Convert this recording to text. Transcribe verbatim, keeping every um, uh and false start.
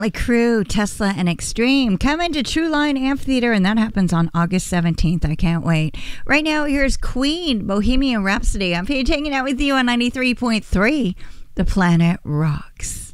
Like Crew, Tesla, and Extreme coming to True Line Amphitheater, and that happens on August seventeenth. I can't wait. Right now, here's Queen, Bohemian Rhapsody. I'm Paige hanging out with you on ninety-three point three. The Planet Rocks.